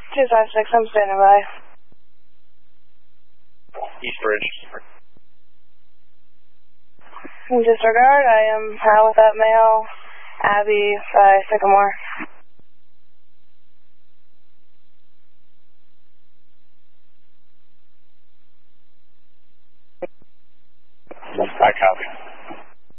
256, I'm standing by. East Bridge. Disregard, I am out with that male, Abby by Sycamore. I copy.